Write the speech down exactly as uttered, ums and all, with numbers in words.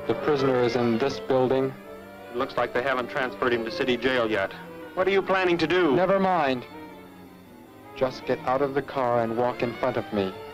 The prisoner is in this building. It looks like they haven't transferred him to city jail yet. What are you planning to do? Never mind. Just get out of the car and walk in front of me.